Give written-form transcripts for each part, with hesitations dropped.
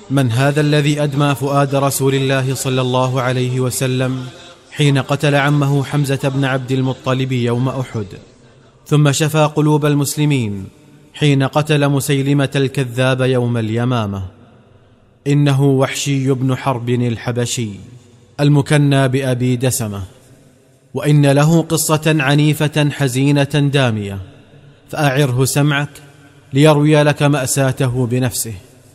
من هذا الذي أدمى فؤاد رسول الله صلى الله عليه وسلم حين قتل عمه حمزة بن عبد المطلب يوم أحد، ثم شفى قلوب المسلمين حين قتل مسيلمة الكذاب يوم اليمامة؟ إنه وحشي بن حرب الحبشي المكنى بأبي دسمة، وإن له قصة عنيفة حزينة دامية، فأعره سمعك ليروي لك مأساته بنفسه.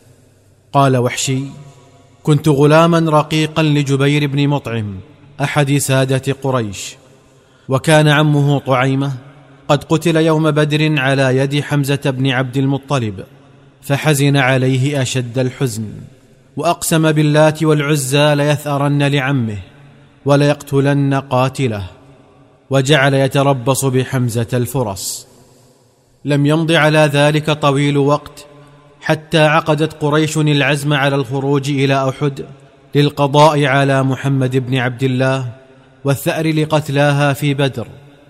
قال وحشي: كنت غلاما رقيقا لجبير بن مطعم أحد سادة قريش، وكان عمه طعيمة قد قتل يوم بدر على يد حمزة بن عبد المطلب، فحزن عليه أشد الحزن، وأقسم باللات والعزى ليثأرن لعمه وليقتلن قاتله، وجعل يتربص بحمزة الفرص. لم يمض على ذلك طويل وقت حتى عقدت قريش العزم على الخروج إلى أحد للقضاء على محمد بن عبد الله والثأر لقتلاها في بدر،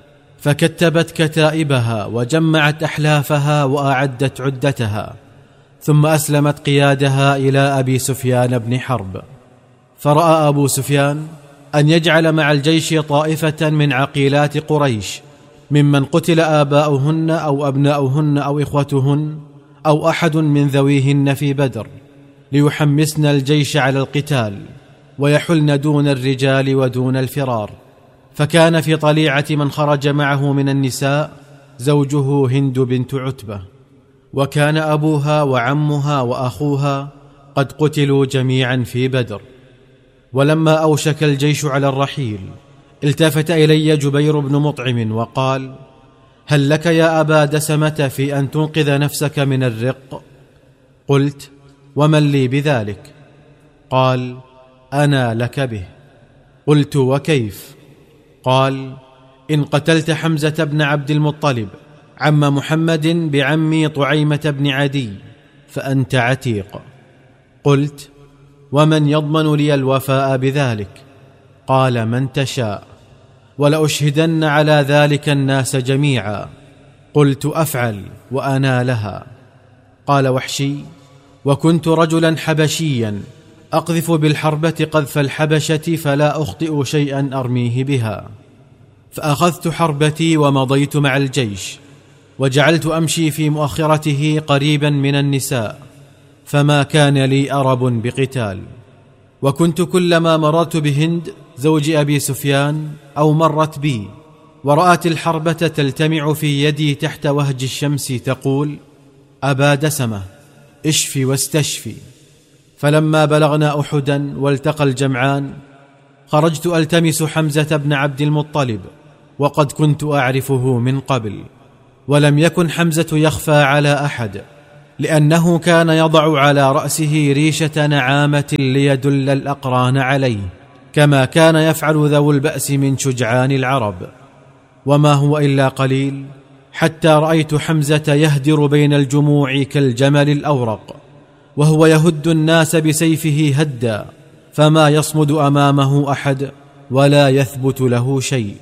فكتبت كتائبها وجمعت أحلافها وأعدت عدتها، ثم أسلمت قيادها إلى أبي سفيان بن حرب. فرأى أبو سفيان أن يجعل مع الجيش طائفة من عقيلات قريش ممن قتل آباؤهن أو أبناؤهن أو إخوتهن أو أحد من ذويهن في بدر، ليحمسن الجيش على القتال ويحلن دون الرجال ودون الفرار. فكان في طليعة من خرج معه من النساء زوجه هند بنت عتبة، وكان أبوها وعمها وأخوها قد قتلوا جميعا في بدر. ولما أوشك الجيش على الرحيل التفت إلي جبير بن مطعم وقال: هل لك يا أبا دسمة في أن تنقذ نفسك من الرق؟ قلت: ومن لي بذلك؟ قال: أنا لك به. قلت: وكيف؟ قال: إن قتلت حمزة بن عبد المطلب عم محمد بعمي طعيمة بن عدي فأنت عتيق. قلت: ومن يضمن لي الوفاء بذلك؟ قال: من تشاء، ولأشهدن على ذلك الناس جميعا. قلت: أفعل وأنا لها. قال وحشي: وكنت رجلا حبشيا أقذف بالحربة قذف الحبشة فلا أخطئ شيئا أرميه بها، فأخذت حربتي ومضيت مع الجيش، وجعلت أمشي في مؤخرته قريبا من النساء، فما كان لي أرب بقتال. وكنت كلما مررت بهند زوج أبي سفيان أو مرت بي ورأت الحربة تلتمع في يدي تحت وهج الشمس تقول: أبا دسمة اشفي واستشفي. فلما بلغنا أحدا والتقى الجمعان خرجت ألتمس حمزة بن عبد المطلب، وقد كنت أعرفه من قبل، ولم يكن حمزة يخفى على أحد، لأنه كان يضع على رأسه ريشة نعامة ليدل الأقران عليه، كما كان يفعل ذو البأس من شجعان العرب. وما هو إلا قليل حتى رأيت حمزة يهدر بين الجموع كالجمل الأورق، وهو يهد الناس بسيفه هدا، فما يصمد أمامه أحد ولا يثبت له شيء.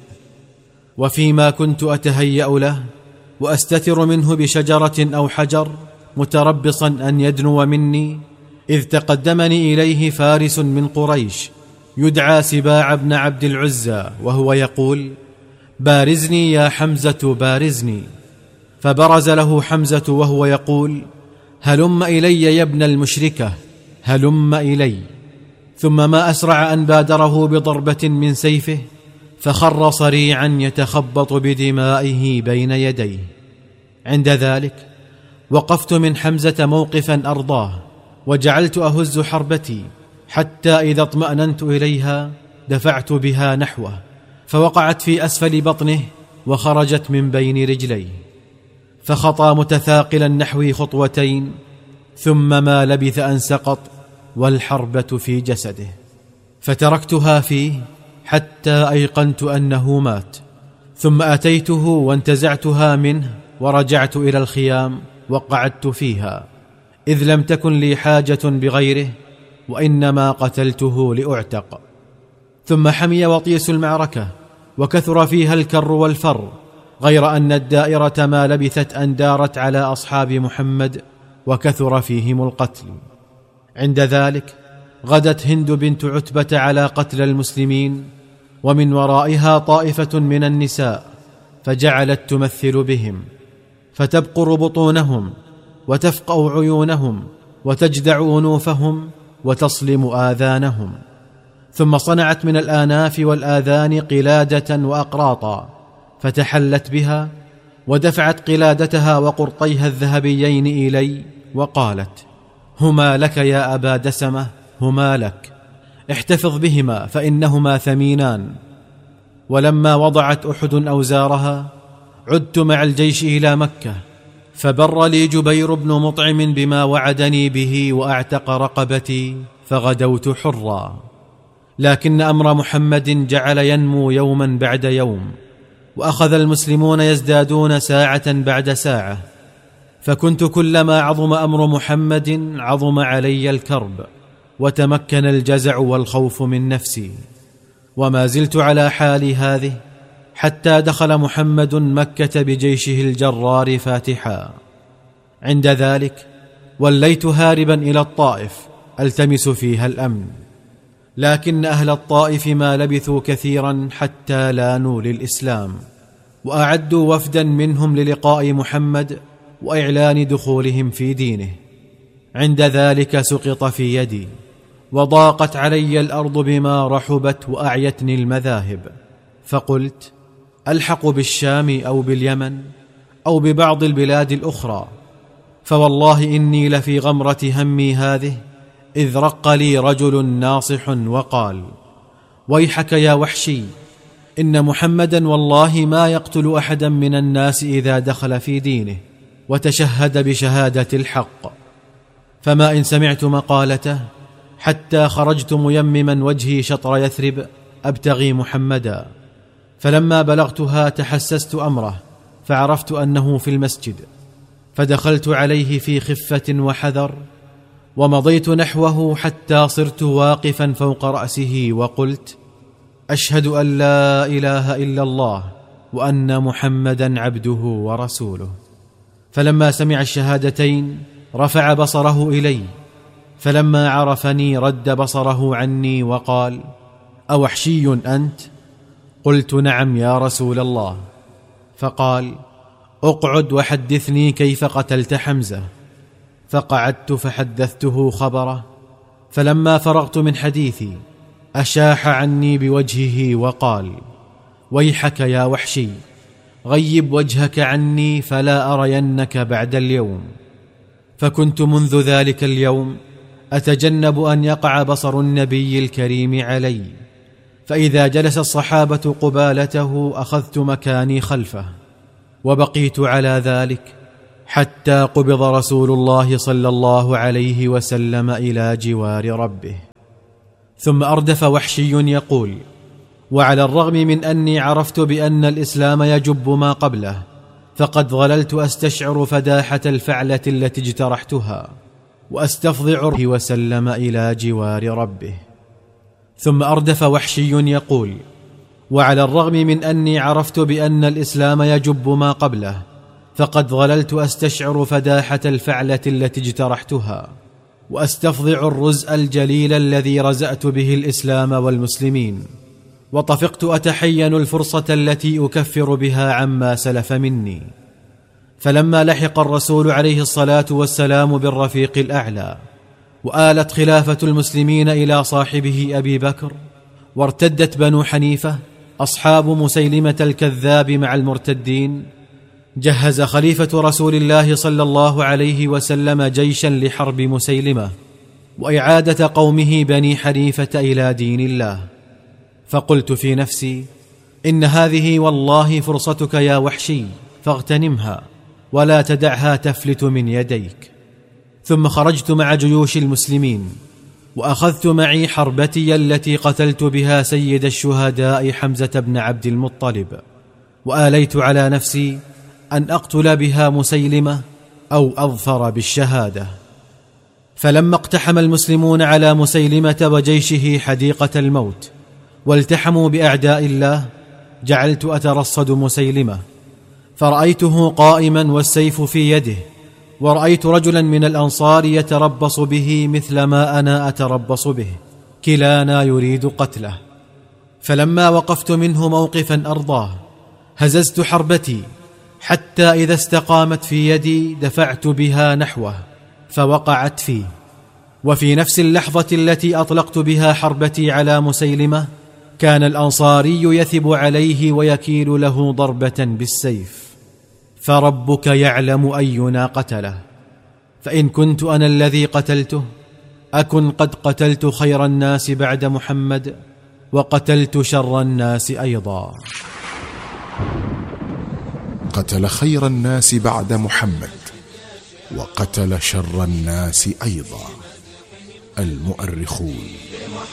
وفيما كنت أتهيأ له وأستتر منه بشجرة أو حجر متربصا أن يدنو مني، إذ تقدمني إليه فارس من قريش يدعى سباع بن عبد العزى، وهو يقول: بارزني يا حمزة بارزني. فبرز له حمزة وهو يقول: هلم إلي يا ابن المشركة، هلم إلي. ثم ما أسرع أن بادره بضربة من سيفه، فخر صريعا يتخبط بدمائه بين يديه. عند ذلك وقفت من حمزة موقفا أرضاه، وجعلت أهز حربتي حتى إذا اطمأننت إليها دفعت بها نحوه، فوقعت في أسفل بطنه وخرجت من بين رجليه، فخطى متثاقلا نحوي خطوتين، ثم ما لبث أن سقط والحربة في جسده. فتركتها فيه حتى أيقنت أنه مات، ثم أتيته وانتزعتها منه ورجعت إلى الخيام وقعدت فيها، إذ لم تكن لي حاجة بغيره، وإنما قتلته لأعتق. ثم حمي وطيس المعركة وكثر فيها الكر والفر، غير أن الدائرة ما لبثت أن دارت على أصحاب محمد وكثر فيهم القتل. عند ذلك غدت هند بنت عتبة على قتل المسلمين، ومن ورائها طائفة من النساء، فجعلت تمثل بهم، فتبقر بطونهم وتفقأ عيونهم وتجدع أنوفهم وتصلم آذانهم، ثم صنعت من الآناف والآذان قلادة وأقراطا، فتحلت بها ودفعت قلادتها وقرطيها الذهبيين إلي وقالت: هما لك يا أبا دسمة، هما لك، احتفظ بهما فإنهما ثمينان. ولما وضعت أحد أوزارها عدت مع الجيش إلى مكة، فبر لي جبير بن مطعم بما وعدني به وأعتق رقبتي، فغدوت حرا. لكن أمر محمد جعل ينمو يوما بعد يوم، وأخذ المسلمون يزدادون ساعة بعد ساعة، فكنت كلما عظم أمر محمد عظم علي الكرب، وتمكن الجزع والخوف من نفسي. وما زلت على حالي هذه حتى دخل محمد مكة بجيشه الجرار فاتحا. عند ذلك وليت هاربا إلى الطائف ألتمس فيها الأمن، لكن أهل الطائف ما لبثوا كثيرا حتى لانوا للإسلام، وأعدوا وفدا منهم للقاء محمد وإعلان دخولهم في دينه. عند ذلك سقط في يدي، وضاقت علي الأرض بما رحبت وأعيتني المذاهب، فقلت: ألحق بالشام أو باليمن أو ببعض البلاد الأخرى، فوالله إني لفي غمرة همي هذه، إذ رق لي رجل ناصح وقال: ويحك يا وحشي، إن محمدا والله ما يقتل أحدا من الناس إذا دخل في دينه وتشهد بشهادة الحق. فما إن سمعت مقالته حتى خرجت ميمما وجهي شطر يثرب أبتغي محمدا، فلما بلغتها تحسست أمره، فعرفت أنه في المسجد، فدخلت عليه في خفة وحذر، ومضيت نحوه حتى صرت واقفا فوق رأسه، وقلت: أشهد أن لا إله إلا الله وأن محمدا عبده ورسوله. فلما سمع الشهادتين رفع بصره إلي، فلما عرفني رد بصره عني وقال: أوحشي أنت؟ قلت: نعم يا رسول الله. فقال: اقعد وحدثني كيف قتلت حمزة. فقعدت فحدثته خبره، فلما فرغت من حديثي أشاح عني بوجهه وقال: ويحك يا وحشي، غيب وجهك عني فلا أرينك بعد اليوم. فكنت منذ ذلك اليوم أتجنب أن يقع بصر النبي الكريم علي، فإذا جلس الصحابة قبالته أخذت مكاني خلفه، وبقيت على ذلك حتى قبض رسول الله صلى الله عليه وسلم إلى جوار ربه. ثم أردف وحشي يقول: وعلى الرغم من أني عرفت بأن الإسلام يجب ما قبله، فقد ظللت أستشعر فداحة الفعلة التي اجترحتها، وأستفضع وسلم إلى جوار ربه. ثم أردف وحشي يقول: وعلى الرغم من أني عرفت بأن الإسلام يجب ما قبله، فقد ظللت أستشعر فداحة الفعلة التي اجترحتها، وأستفضع الرزء الجليل الذي رزأت به الإسلام والمسلمين، وطفقت أتحين الفرصة التي أكفر بها عما سلف مني. فلما لحق الرسول عليه الصلاة والسلام بالرفيق الأعلى، وآلت خلافة المسلمين إلى صاحبه أبي بكر، وارتدت بنو حنيفة أصحاب مسيلمة الكذاب مع المرتدين، جهز خليفة رسول الله صلى الله عليه وسلم جيشا لحرب مسيلمة وإعادة قومه بني حنيفة إلى دين الله. فقلت في نفسي: إن هذه والله فرصتك يا وحشي، فاغتنمها ولا تدعها تفلت من يديك. ثم خرجت مع جيوش المسلمين، وأخذت معي حربتي التي قتلت بها سيد الشهداء حمزة بن عبد المطلب، وآليت على نفسي أن أقتل بها مسيلمة أو أظفر بالشهادة. فلما اقتحم المسلمون على مسيلمة وجيشه حديقة الموت والتحموا بأعداء الله، جعلت أترصد مسيلمة، فرأيته قائما والسيف في يده، ورأيت رجلا من الأنصار يتربص به مثل ما أنا أتربص به، كلانا يريد قتله. فلما وقفت منه موقفا أرضاه هززت حربتي حتى إذا استقامت في يدي دفعت بها نحوه فوقعت فيه. وفي نفس اللحظة التي أطلقت بها حربتي على مسيلمة كان الأنصاري يثب عليه ويكيل له ضربة بالسيف، فربك يعلم أينا قتله، فإن كنت أنا الذي قتلته أكن قد قتلت خير الناس بعد محمد، وقتلت شر الناس أيضا. قتل خير الناس بعد محمد وقتل شر الناس أيضا. المؤرخون.